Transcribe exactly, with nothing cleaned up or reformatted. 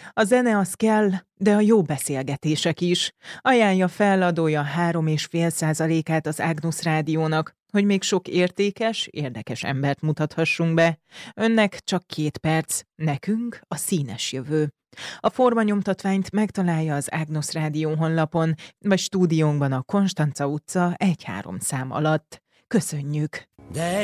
A zene az kell, de a jó beszélgetések is. Ajánlja fel adója három és fél százalékát az Ágnusz Rádiónak, hogy még sok értékes, érdekes embert mutathassunk be. Önnek csak két perc, nekünk a színes jövő. A formanyomtatványt megtalálja az Ágnusz Rádió honlapon, vagy stúdiónkban a Konstanca utca egy három szám alatt. Köszönjük! De